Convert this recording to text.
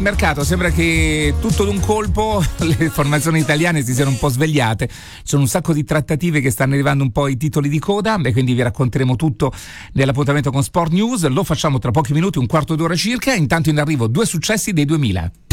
Mercato, sembra che tutto d'un colpo le formazioni italiane si siano un po' svegliate. Ci sono un sacco di trattative che stanno arrivando un po' ai titoli di coda e quindi vi racconteremo tutto nell'appuntamento con Sport News. Lo facciamo tra pochi minuti, un quarto d'ora circa. Intanto in arrivo 2 successi dei 2000.